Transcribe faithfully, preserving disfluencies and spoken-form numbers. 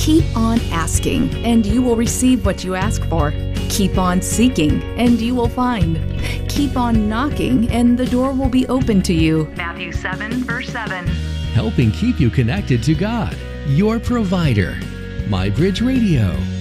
Keep on asking, and you will receive what you ask for. Keep on seeking, and you will find. Keep on knocking, and the door will be open to you. Matthew seven, verse seven. Helping keep you connected to God, your provider. MyBridge Radio.